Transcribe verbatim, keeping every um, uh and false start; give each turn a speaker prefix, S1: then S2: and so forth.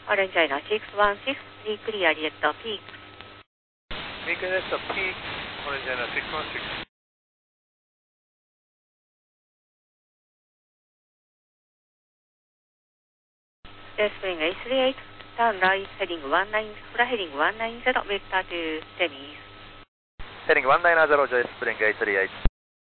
S1: Orange China six one six, three clear jet peak.
S2: Make a nest of peak, Orange China six one six.
S1: Spring eight three eight, turn right, heading one nine, fly heading one nine zero, vector to Dennis.
S3: Heading one nine zero, J Spring eight three eight.